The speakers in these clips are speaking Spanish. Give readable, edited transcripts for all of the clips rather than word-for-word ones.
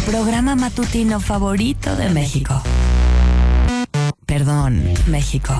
programa matutino favorito de México. Perdón, México.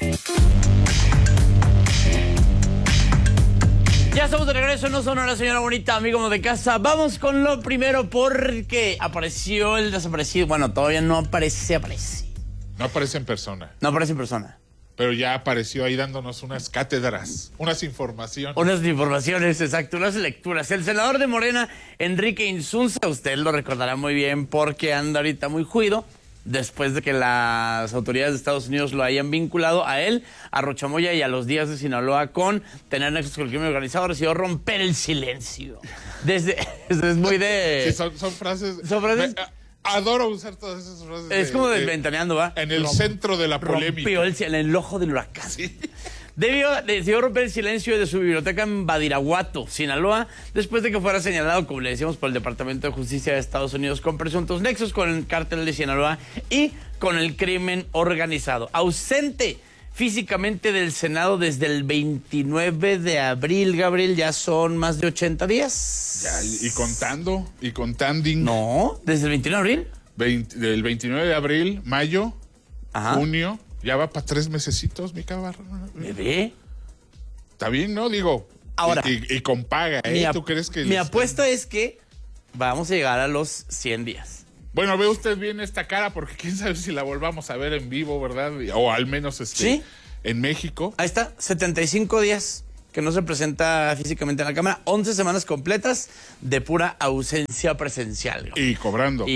Ya estamos de regreso, no son la señora bonita, amigos de casa. Vamos con lo primero porque apareció el desaparecido. Bueno, todavía no aparece. No aparece en persona. No aparece en persona. Pero ya apareció ahí dándonos unas cátedras, unas informaciones. Unas informaciones, exacto, unas lecturas. El senador de Morena, Enrique Insunza, usted lo recordará muy bien porque anda ahorita muy juido después de que las autoridades de Estados Unidos lo hayan vinculado a él, a Rochamoya y a los Díaz de Sinaloa con tener nexos con el crimen organizado, decidió romper el silencio. Es muy de... Sí, son frases... Son frases... Adoro usar todas esas frases. Es como desventaneando, ¿va? En el centro de la polémica. Rompió en el ojo del huracán. Sí. Decidió romper el silencio de su biblioteca en Badiraguato, Sinaloa, después de que fuera señalado, como le decíamos, por el Departamento de Justicia de Estados Unidos con presuntos nexos con el cártel de Sinaloa y con el crimen organizado. Ausente físicamente del Senado desde el 29 de abril, Gabriel, ya son más de 80 días. Ya, y contanding. No, desde el 29 de abril. Del 29 de abril, mayo, Ajá. junio, ya va para 3 mesecitos, mi cabrón. Bebé. Está bien, ¿no? Digo, ahora, y con paga, ¿eh? ¿Tú crees que...? Mi apuesta es que vamos a llegar a los 100 días. Bueno, ve usted bien esta cara porque quién sabe si la volvamos a ver en vivo, ¿verdad? O al menos ¿Sí? en México. Ahí está, 75 días que no se presenta físicamente en la cámara, 11 semanas completas de pura ausencia presencial. Y cobrando.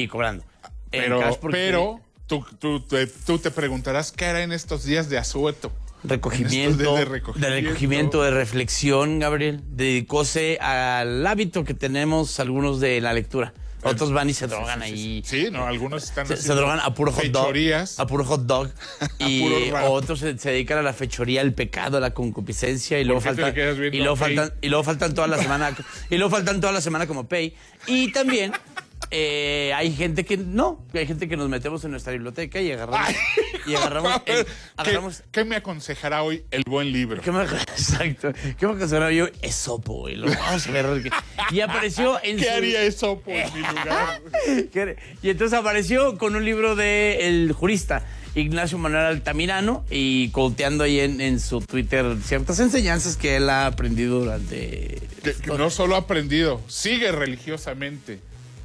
Pero tú te preguntarás qué hará en estos días de asueto. Recogimiento, de reflexión, Gabriel. Dedicóse al hábito que tenemos algunos de la lectura. Otros van y se drogan ahí. Sí, no, algunos están se drogan a puro hot dog. Fechorías. A puro hot dog. Y puro rap. otros se dedican a la fechoría, al pecado, a la concupiscencia. Y luego faltan toda la semana. Y luego faltan toda la semana como pay. Y también hay gente que no. Hay gente que nos metemos en nuestra biblioteca y agarramos. ¿Qué me aconsejará hoy el buen libro? Exacto. ¿Qué me aconsejará yo? Esopo, güey. Vamos a ver. Y apareció en ¿Qué haría Esopo en mi lugar? Y entonces apareció con un libro de el jurista Ignacio Manuel Altamirano y colteando ahí en su Twitter ciertas enseñanzas que él ha aprendido durante... Que no solo ha aprendido, sigue religiosamente.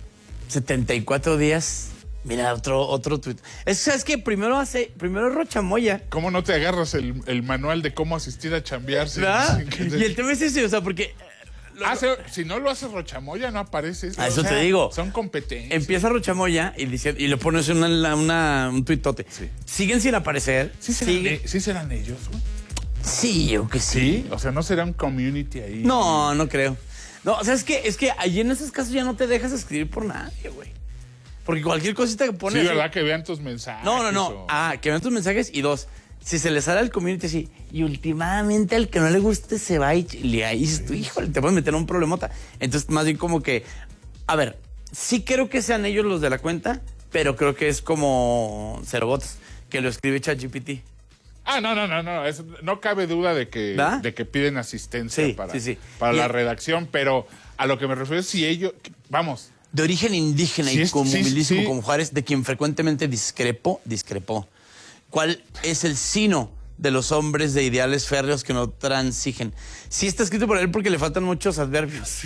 74 días. Mira, otro tuit. ¿Sabes qué? Primero Rochamoya. ¿Cómo no te agarras el manual de cómo asistir a chambear? Y el tema es ese, o sea, porque... si no lo hace Rochamoya, no aparece. Eso te digo. Son competentes. Empieza Rochamoya y le pones un tuitote. Sí. Siguen sin aparecer. ¿Sí serán ellos, güey? Sí, yo que sí. ¿Sí? O sea, ¿no será un community ahí? No creo. No, o sea, es que allí en esos casos ya no te dejas escribir por nadie, güey. Porque cualquier cosita que pones... Sí, ¿verdad? Que vean tus mensajes. No. Que vean tus mensajes y dos, si se les sale al community así, y últimamente al que no le guste se va y ahí dices tú, híjole, te puedes meter en un problemota. Entonces, más bien como que, a ver, sí creo que sean ellos los de la cuenta, pero creo que es como Cero Votos, que lo escribe ChatGPT. No. No cabe duda de que piden asistencia para la redacción, pero a lo que me refiero es si ellos, vamos... De origen indígena y comunismo como Juárez, de quien frecuentemente discrepó. ¿Cuál es el sino de los hombres de ideales férreos que no transigen? Sí está escrito por él porque le faltan muchos adverbios.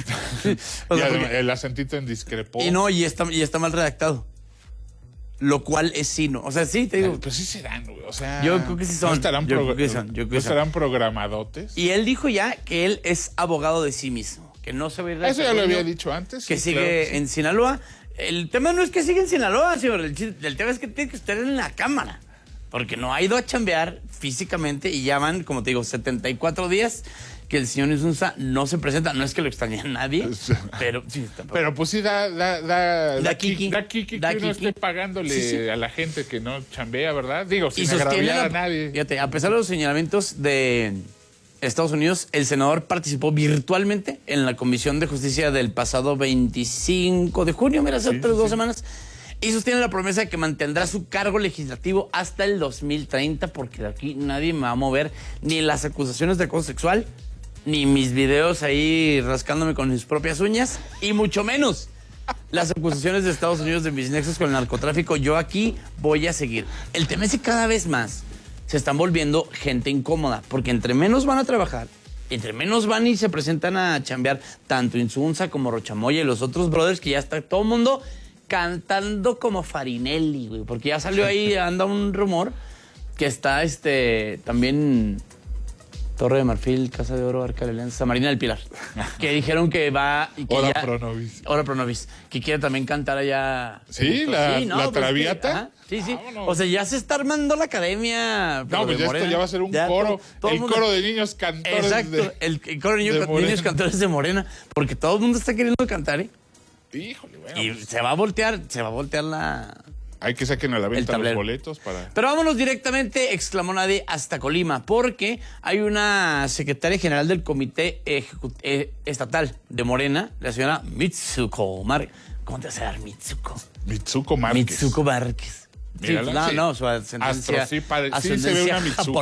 El acentito en discrepó. Y está mal redactado. Lo cual es sino. O sea, sí, te digo. Pero sí serán, güey. O sea, yo creo que sí son. ¿No estarán programadotes? Y él dijo ya que él es abogado de sí mismo. Que no se va a ir. Eso ya lo había dicho antes. Que sigue en Sinaloa. El tema no es que siga en Sinaloa, señor. El tema es que tiene que estar en la cámara. Porque no ha ido a chambear físicamente y ya van, como te digo, 74 días que el señor Insunza no se presenta. No es que lo extrañe a nadie, pero sí. Pero pues sí da kiki que uno esté pagándole a la gente que no chambea, ¿verdad? Digo, sin agraviar a nadie. Fíjate, a pesar de los señalamientos de Estados Unidos, el senador participó virtualmente en la Comisión de Justicia del pasado 25 de junio, mira, hace 2 semanas, y sostiene la promesa de que mantendrá su cargo legislativo hasta el 2030, porque de aquí nadie me va a mover ni las acusaciones de acoso sexual, ni mis videos ahí rascándome con mis propias uñas, y mucho menos las acusaciones de Estados Unidos de mis nexos con el narcotráfico, yo aquí voy a seguir. El tema es que cada vez más se están volviendo gente incómoda, porque entre menos van a trabajar, entre menos van y se presentan a chambear, tanto Insunza como Rochamoya y los otros brothers, que ya está todo el mundo cantando como Farinelli, güey, porque ya salió ahí, anda un rumor que está también Torre de Marfil, Casa de Oro, Arca de Alianza, Marina del Pilar, que dijeron que va... Y que Hora Pronovis. Hora Pronovis, que quiere también cantar allá. Sí, la Traviata. Sí. O sea, ya se está armando la academia. No, pues esto ya va a ser un coro. El coro de niños cantores. Exacto, el coro de niños cantores de Morena. Porque todo el mundo está queriendo cantar, ¿eh? Híjole, bueno. Y se va a voltear la... Hay que saquen a la venta los boletos para... Pero vámonos directamente, exclamó nadie, hasta Colima, porque hay una secretaria general del Comité Estatal de Morena, la señora Mitsuko Márquez. ¿Cómo te vas a dar Mitsuko? Mitsuko Márquez. Mitsuko Márquez. Mírala, sí, no, su ascendencia, sí se ve una Mitsuko.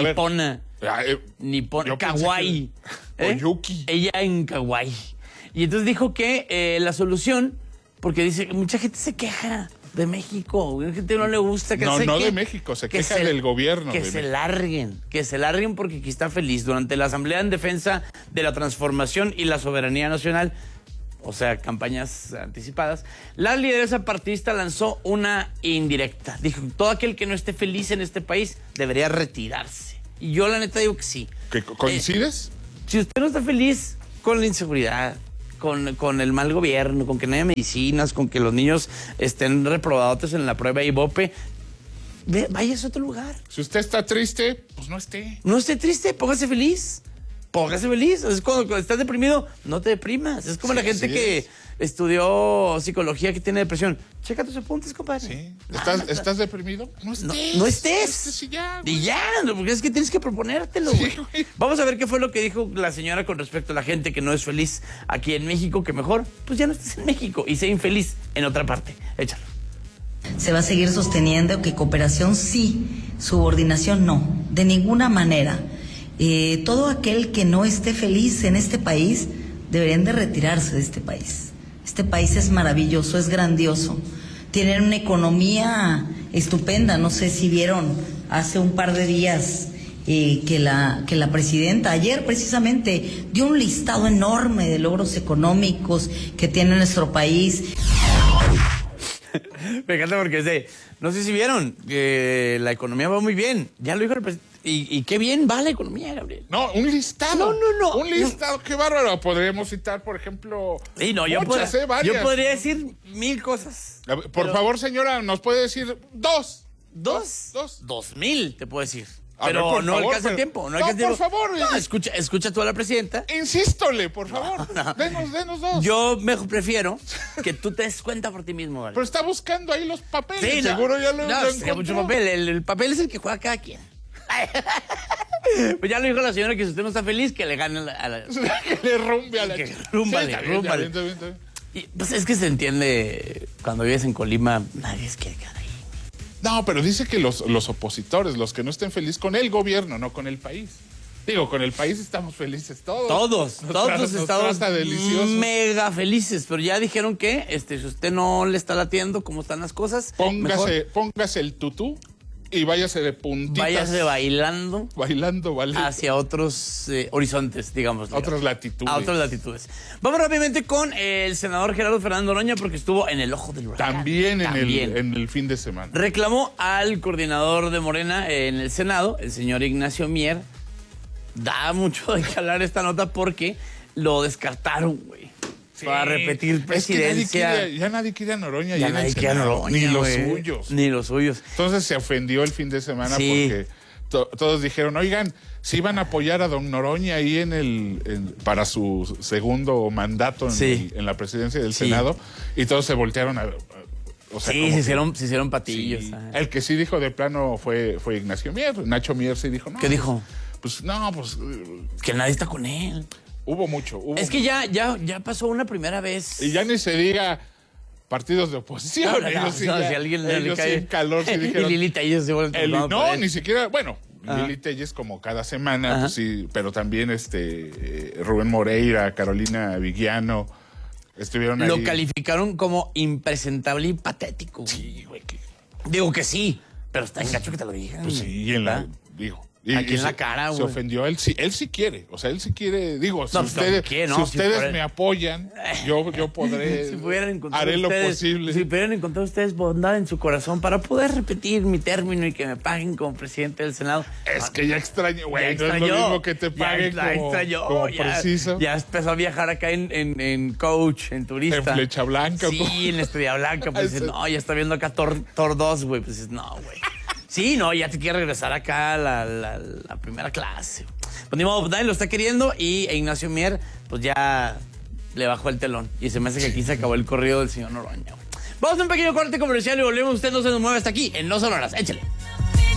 Nipona, kawaii. Oyuki. Ella en kawaii. Y entonces dijo que la solución, porque dice que mucha gente se queja de México, a la gente no le gusta que no de México, se queja del gobierno. Que se larguen porque aquí está feliz. Durante la Asamblea en Defensa de la Transformación y la Soberanía Nacional, o sea, campañas anticipadas, la lideresa partidista lanzó una indirecta. Dijo, todo aquel que no esté feliz en este país debería retirarse. Y yo la neta digo que sí. ¿Coincides? Si usted no está feliz con la inseguridad, con el mal gobierno, con que no haya medicinas, con que los niños estén reprobados en la prueba IVOPE, váyase a otro lugar. Si usted está triste, pues no esté. No esté triste, póngase feliz. Póngase feliz. Es cuando estás deprimido, no te deprimas. Es como la gente que estudió psicología que tiene depresión. Checa tus apuntes, compadre. Sí. ¿Estás deprimido? No estés. No estés. Y ya, porque es que tienes que proponértelo, güey. Vamos a ver qué fue lo que dijo la señora con respecto a la gente que no es feliz aquí en México, que mejor, pues ya no estés en México y sea infeliz en otra parte. Échalo. Se va a seguir sosteniendo que cooperación sí, subordinación no, de ninguna manera. Todo aquel que no esté feliz en este país deberían de retirarse de este país. Este país es maravilloso, es grandioso. Tienen una economía estupenda. No sé si vieron hace un par de días que la presidenta ayer precisamente dio un listado enorme de logros económicos que tiene nuestro país. Me encanta porque no sé si vieron que la economía va muy bien. Ya lo dijo el presidente. Y qué bien va la economía, Gabriel. No, un listado. No. Un listado, qué bárbaro. Podríamos citar, por ejemplo, muchas, varias. Yo podría decir 1000 cosas. Por favor, señora, ¿nos puede decir dos? ¿Dos? 2000, te puedo decir. Pero no alcanza el tiempo. No, por favor. No, escucha tú a la presidenta. Insístole, por favor. No. Denos dos. Yo prefiero que tú te des cuenta por ti mismo, ¿vale? Pero está buscando ahí los papeles. Sí, seguro ya lo encontró. Mucho papel. El papel es el que juega cada quien. Pues ya lo dijo la señora que si usted no está feliz, que le gane a la... Que le rumbe a la... Que rúmbale. Y, pues es que se entiende, cuando vives en Colima, nadie es que quedar ahí. No, pero dice que los opositores, los que no estén felices con el gobierno, no con el país. Digo, con el país estamos felices todos. Todos estamos deliciosos. Mega felices, pero ya dijeron que si usted no le está latiendo cómo están las cosas, póngase el tutú y váyase de puntitas. Váyase bailando. Ballet. Hacia otros horizontes, digamos. Otras latitudes. A otras latitudes. Vamos rápidamente con el senador Gerardo Fernández Noroña, porque estuvo en el ojo del huracán. También en el fin de semana. Reclamó al coordinador de Morena en el Senado, el señor Ignacio Mier. Da mucho de qué hablar esta nota porque lo descartaron, güey. Sí. Para repetir presidencia. Ya nadie quiere a Noroña. Ya nadie quiere a Noroña. Ni los suyos. Entonces se ofendió el fin de semana porque todos dijeron, oigan, si iban a apoyar a don Noroña ahí para su segundo mandato en la presidencia del Senado, y todos se voltearon a... O sea, se hicieron patillos. Sí. El que sí dijo de plano fue Ignacio Mier. Nacho Mier sí dijo, no. ¿Qué dijo? Pues que nadie está con él. Hubo mucho. Que ya pasó una primera vez. Y ya ni se diga partidos de oposición. Si alguien le cae en calor, sí dijeron. Y Lili Telles se vuelve no, ni siquiera, bueno, Lili Telles como cada semana, pues sí, pero también Rubén Moreira, Carolina Vigiano, estuvieron ahí. Lo calificaron como impresentable y patético. Sí, güey. Digo que sí, pero está en gacho que te lo digan. Pues sí, en la... Digo... Aquí en la cara, güey. Se ofendió. Él sí quiere. O sea, él sí quiere. Digo, si No, ustedes, ¿qué, no? si ustedes por- me apoyan, yo podré. Si pudieran encontrar haré ustedes, lo posible. Si pudieran encontrar ustedes bondad en su corazón para poder repetir mi término y que me paguen como presidente del Senado. Es que ya extraño, güey. Ya No es lo extrañó, mismo que te paguen ya extrañó, como ya- preciso. Ya empezó a viajar acá en coach, en turista. En Flecha Blanca. Sí, ¿cómo? en Estrella Blanca. Pues dices, no, ya está viendo acá Thor 2, güey. Pues dices, no, güey. Sí, no, ya te quiere regresar acá a la primera clase. Pues ni modo, nadie lo está queriendo y Ignacio Mier, pues ya le bajó el telón. Y se me hace que aquí se acabó el corrido del señor Noroña. Vamos a un pequeño corte comercial y volvemos. Usted no se nos mueve hasta aquí en No Sonoras. Échale.